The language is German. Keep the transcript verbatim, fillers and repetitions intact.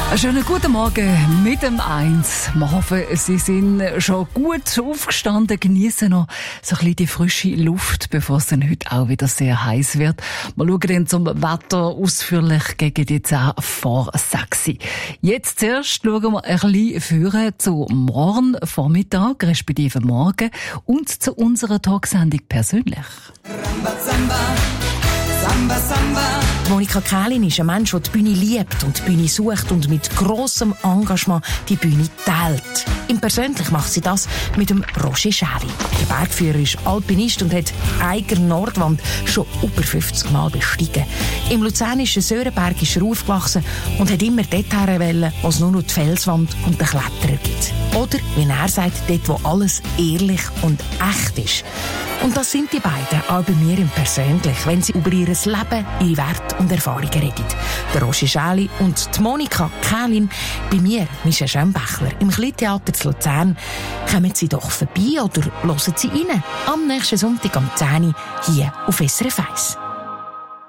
Einen schönen guten Morgen mit dem Eins. Wir hoffen, Sie sind schon gut aufgestanden, genießen noch so ein bisschen die frische Luft, bevor es dann heute auch wieder sehr heiß wird. Wir schauen dann zum Wetter ausführlich gegen die zehn vor sechs. Jetzt zuerst schauen wir ein bisschen führen zu morgen Vormittag, respektive morgen, und zu unserer Talksendung persönlich. Ramba, Zamba. Samba, Samba. Monika Kählin ist ein Mensch, der die Bühne liebt und die Bühne sucht und mit grossem Engagement die Bühne teilt. Im Persönlich macht sie das mit dem Roger Schäli. Der Bergführer ist Alpinist und hat die eigene Nordwand schon über fünfzig Mal bestiegen. Im luzernischen Sörenberg ist er aufgewachsen und hat immer dorthin wollen, wo es nur noch die Felswand und den Kletterer gibt. Oder, wie er sagt, dort, wo alles ehrlich und echt ist. Und das sind die beiden auch bei mir im Persönlich, wenn sie über ihr Leben, ihre Werte und Erfahrungen reden. Der Roger Schäli und die Monika Kählin. Bei mir, Michelle Schönbächler, im Kleintheater zu Luzern. Kommen Sie doch vorbei oder hören Sie rein. Am nächsten Sonntag am zehn Uhr hier auf S R F eins.